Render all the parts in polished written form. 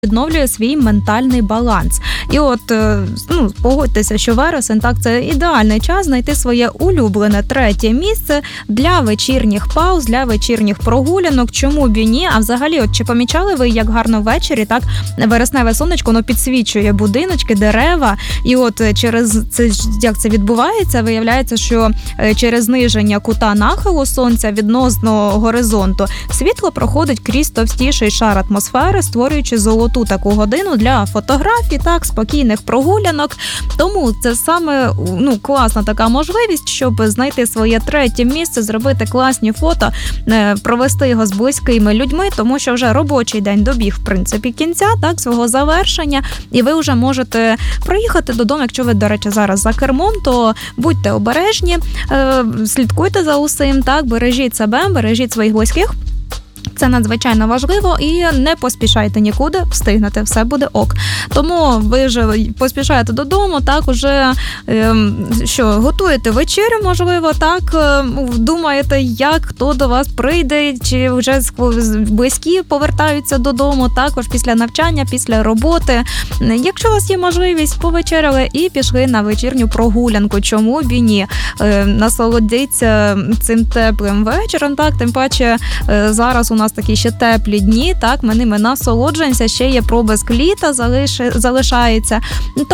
відновлює свій ментальний баланс. І от, погодьтеся, що вересень, так, це ідеальний час знайти своє улюблене третє місце для вечірніх пауз, для вечірніх прогулянок. Чому б і ні? А взагалі, от чи помічали ви, як гарно ввечері, так, вересневе сонечко, воно підсвічує будиночки, дерева, і от через це, як це відбувається, виявляється, що через зниження кута нахилу сонця відносно горизонту світло проходить крізь товстіший шар атмосфери, створюючи золоту таку годину для фотографій, так, спокійних прогулянок. Тому це саме класна така можливість, щоб знайти своє третє місце, зробити класні фото, провести його з близькими людьми, тому що вже робочий день добіг, в принципі, кінця, так, свого завершення, і ви вже можете приїхати додому. Якщо ви, до речі, зараз за кермом, то будьте обережні, слідкуйте за усім, так, бережіть себе, бережіть своїх близьких. Це надзвичайно важливо, і не поспішайте нікуди, встигнете, все буде ок. Тому ви ж поспішаєте додому, так, уже готуєте вечерю, можливо, так, думаєте, як, хто до вас прийде, чи вже близькі повертаються додому, також після навчання, після роботи. Якщо у вас є можливість, повечеряли і пішли на вечірню прогулянку, чому б і ні. Насолодіться цим теплим вечором, так, тим паче зараз у нас такі ще теплі дні, так, ми ними насолоджуємося, ще є проблиск літа залишається.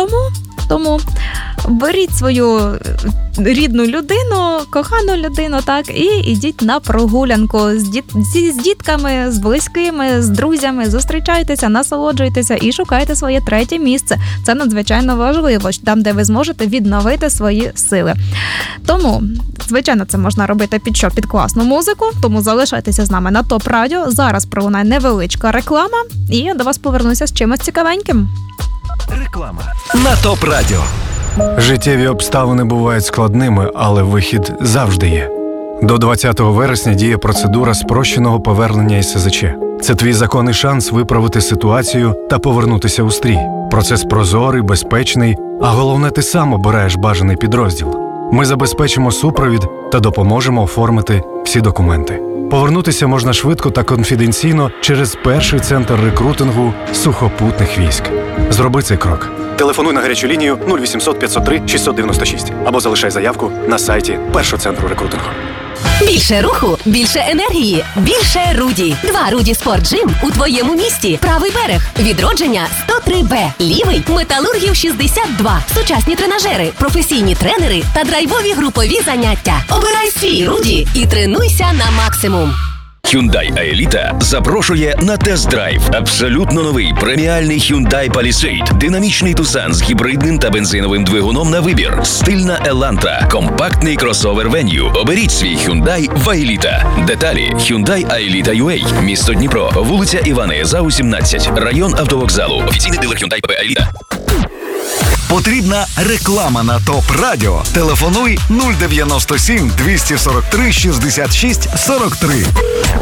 Тому беріть свою рідну людину, кохану людину, так, і ідіть на прогулянку з дітками, з близькими, з друзями, зустрічайтеся, насолоджуйтеся і шукайте своє третє місце. Це надзвичайно важливо, там, де ви зможете відновити свої сили. Тому, звичайно, це можна робити під класну музику, тому залишайтеся з нами на ТОП Радіо. Зараз пролунає невеличка реклама, і я до вас повернуся з чимось цікавеньким. Реклама на ТОП Радіо. Життєві обставини бувають складними, але вихід завжди є. До 20 вересня діє процедура спрощеного повернення із СЗЧ. Це твій законний шанс виправити ситуацію та повернутися у стрій. Процес прозорий, безпечний, а головне, ти сам обираєш бажаний підрозділ. Ми забезпечимо супровід та допоможемо оформити всі документи. Повернутися можна швидко та конфіденційно через перший центр рекрутингу сухопутних військ. Зроби цей крок. Телефонуй на гарячу лінію 0800 503 696 або залишай заявку на сайті першого центру рекрутингу. Більше руху, більше енергії, більше Руді. 2 Руді Спорт Джим у твоєму місті. Правий берег. Відродження 103Б. Лівий Металургів 62. Сучасні тренажери, професійні тренери та драйвові групові заняття. Обирай свій Руді і тренуйся на максимум. Hyundai Aelita запрошує на тест-драйв. Абсолютно новий преміальний Hyundai Palisade. Динамічний Tucson з гібридним та бензиновим двигуном на вибір. Стильна Elantra. Компактний кросовер Venue. Оберіть свій Hyundai в Aelita. Деталі Hyundai Aelita UA. Місто Дніпро. Вулиця Івана Єзау, 17. Район автовокзалу. Офіційний дилер Hyundai ПП Aelita. Потрібна реклама на ТОП Радіо. Телефонуй 097 243 66 43.